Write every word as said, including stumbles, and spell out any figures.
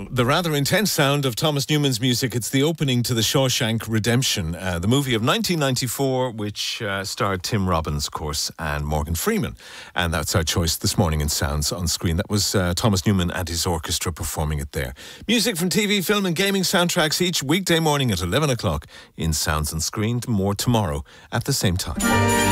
The rather intense sound of Thomas Newman's music. It's the opening to The Shawshank Redemption, uh, the movie of nineteen ninety-four, which uh, starred Tim Robbins, of course, and Morgan Freeman. And that's our choice this morning in Sounds on Screen. That was uh, Thomas Newman and his orchestra performing it there. Music from T V, film and gaming soundtracks each weekday morning at eleven o'clock in Sounds on Screen. More tomorrow at the same time.